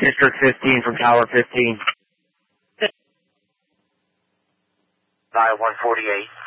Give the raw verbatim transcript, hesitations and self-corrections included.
District fifteen from Tower fifteen. nine one forty-eight.